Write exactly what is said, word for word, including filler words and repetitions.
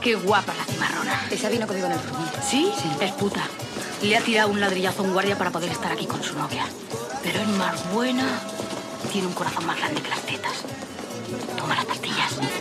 Qué guapa la cimarrona. Esa vino conmigo en el furgón. ¿Sí? Sí. Es puta. Le ha tirado un ladrillazo a un guardia para poder estar aquí con su novia. Pero es más buena. Tiene un corazón más grande que las tetas. Toma las pastillas.